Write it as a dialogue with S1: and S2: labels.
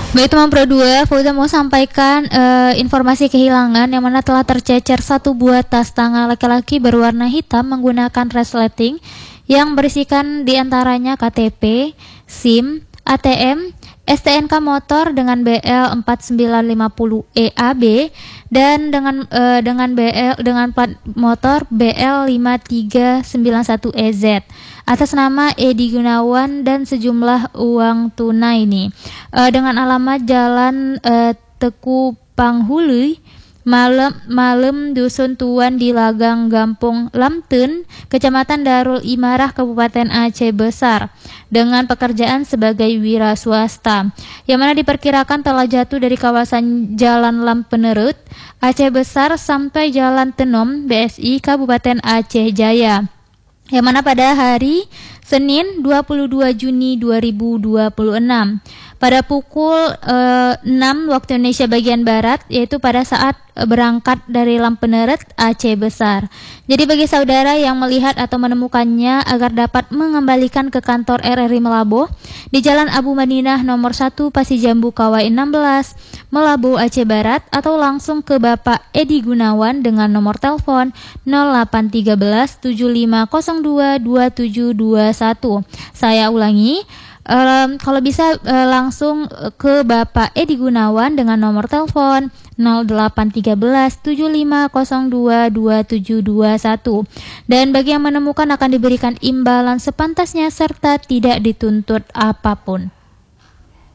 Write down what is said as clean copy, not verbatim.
S1: Baik teman Pro 2, Fauza mau sampaikan informasi kehilangan yang mana telah tercecer satu buah tas tangan laki-laki berwarna hitam menggunakan resleting yang berisikan diantaranya KTP, SIM, ATM, STNK motor dengan BL 4950 EAB dan dengan plat motor BL 5391 EZ atas nama Edi Gunawan dan sejumlah uang tunai ini dengan alamat Jalan Teku Panghului Malem Dusun Tuan di Lagang Gampung Lamten, Kecamatan Darul Imarah, Kabupaten Aceh Besar, dengan pekerjaan sebagai wira swasta, yang mana diperkirakan telah jatuh dari kawasan Jalan Lampenerut, Aceh Besar sampai Jalan Tenom, BSI, Kabupaten Aceh Jaya, yang mana pada hari Senin 22 Juni 2026 pada pukul 6 waktu Indonesia bagian Barat, yaitu pada saat berangkat dari Lampenerut, Aceh Besar. Jadi bagi saudara yang melihat atau menemukannya agar dapat mengembalikan ke kantor RRI Melabo di Jalan Abu Madinah nomor 1 Pasijambu Kawai 16 Melabo, Aceh Barat, atau langsung ke Bapak Edi Gunawan dengan nomor telepon 0813 7502 2721. Saya ulangi, kalau bisa langsung ke Bapak Edi Gunawan dengan nomor telepon 0813 7502 2721. Dan bagi yang menemukan akan diberikan imbalan sepantasnya serta tidak dituntut apapun.